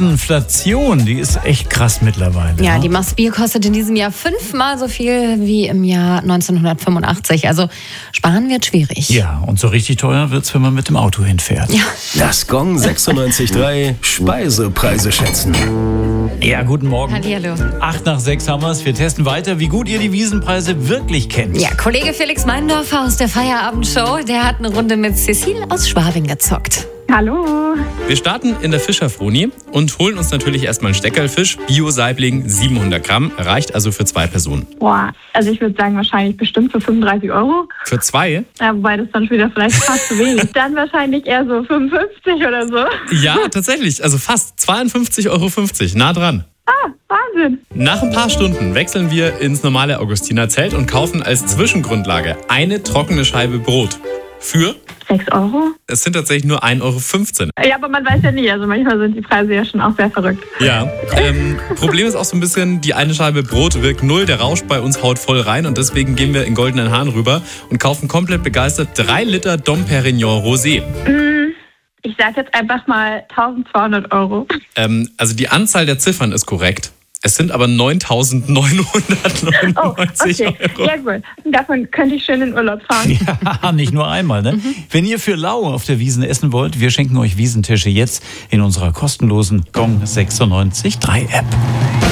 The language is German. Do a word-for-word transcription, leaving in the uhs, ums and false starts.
Wiesenflation, die ist echt krass mittlerweile. Ja, ne? die Maß Bier kostet in diesem Jahr fünfmal so viel wie im Jahr neunzehnhundertfünfundachtzig. Also sparen wird schwierig. Ja, und so richtig teuer wird's, wenn man mit dem Auto hinfährt. Ja. Das Gong sechsundneunzig Komma drei Speisepreise schätzen. Ja, guten Morgen. Hallihallo. Acht nach sechs haben wir's. Wir testen weiter, wie gut ihr die Wiesenpreise wirklich kennt. Ja, Kollege Felix Meindorfer aus der Feierabendshow, der hat eine Runde mit Cecile aus Schwabing gezockt. Hallo. Wir starten in der Fischerfroni und holen uns natürlich erstmal einen Steckerlfisch, Bio-Saibling, siebenhundert Gramm, reicht also für zwei Personen. Boah, also ich würde sagen wahrscheinlich bestimmt für fünfunddreißig Euro. Für zwei? Ja, wobei das dann schon wieder vielleicht fast zu wenig. Dann wahrscheinlich eher so fünfundfünfzig oder so. Ja, tatsächlich, also fast zweiundfünfzig Euro fünfzig, nah dran. Ah, Wahnsinn. Nach ein paar Stunden wechseln wir ins normale Augustinerzelt und kaufen als Zwischengrundlage eine trockene Scheibe Brot. Für? sechs Euro? Es sind tatsächlich nur ein Euro fünfzehn. Ja, aber man weiß ja nie. Also manchmal sind die Preise ja schon auch sehr verrückt. Ja, ähm, Problem ist auch so ein bisschen, die eine Scheibe Brot wirkt null, der Rausch bei uns haut voll rein und deswegen gehen wir in Goldenen Hahn rüber und kaufen komplett begeistert drei Liter Dom Perignon Rosé. Ich sag jetzt einfach mal eintausendzweihundert Euro. Ähm, also die Anzahl der Ziffern ist korrekt. Es sind aber neuntausendneunhundertneunundneunzig Oh, okay. Euro. Ja gut. Davon könnte ich schön in Urlaub fahren. Ja, nicht nur einmal, ne? Wenn ihr für lau auf der Wiesn essen wollt, wir schenken euch Wiesentische jetzt in unserer kostenlosen Gong sechsundneunzig Komma drei App.